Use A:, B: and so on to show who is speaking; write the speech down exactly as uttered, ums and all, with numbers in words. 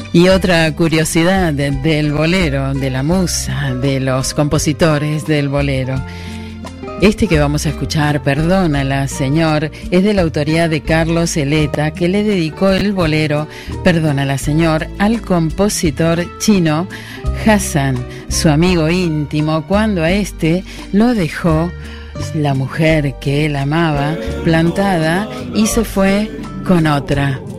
A: Y otra curiosidad de, del bolero, de la musa, de los compositores del bolero. Este que vamos a escuchar, Perdónala, Señor, es de la autoría de Carlos Eleta, que le dedicó el bolero Perdónala, Señor al compositor chino Hassan, su amigo íntimo, cuando a este lo dejó la mujer que él amaba plantada y se fue con otra.